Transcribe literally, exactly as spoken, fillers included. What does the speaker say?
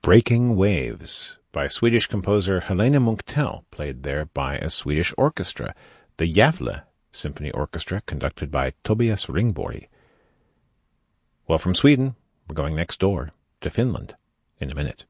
Breaking Waves by Swedish composer Helena Munktell, played there by a Swedish orchestra, the Gävle Symphony Orchestra, conducted by Tobias Ringborg. Well, from Sweden, we're going next door to Finland in a minute.